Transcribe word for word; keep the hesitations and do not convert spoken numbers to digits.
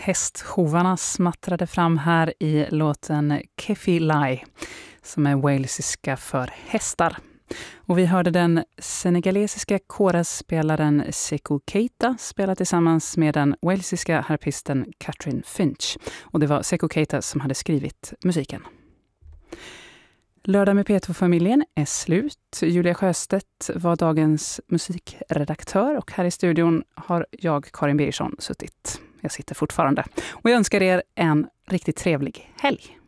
hästhovarna smattrade fram här i låten Kefi Lai, som är walesiska för hästar. Och vi hörde den senegalesiska kårespelaren Sekou Keita spela tillsammans med den walesiska harpisten Catherine Finch. Och det var Sekou Keita som hade skrivit musiken. Lördag med P två-familjen är slut. Julia Sjöstedt var dagens musikredaktör och här i studion har jag, Karin Birgersson, suttit. Jag sitter fortfarande. Och jag önskar er en riktigt trevlig helg.